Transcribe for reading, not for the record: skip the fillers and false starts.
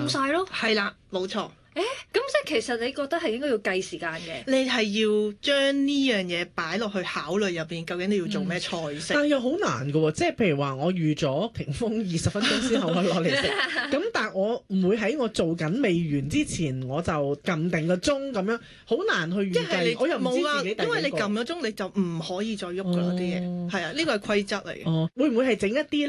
晒咯。 係啦，冇錯。 咁即係其實你覺得係應該要計時間嘅。 你係要將呢樣嘢擺落去考慮入邊，究竟你要做咩菜式？ 但係又好難㗎喎，即係譬如話我預咗屏風20分鐘之後我攞嚟食，咁但係我唔會喺我做緊未完之前我就撳定個鐘咁樣，好難去預計。我又唔知自己第幾個。 因為你撳咗鐘你就唔可以再喐㗎啦啲嘢，係啊，呢個係規則嚟嘅。 會唔會係整一啲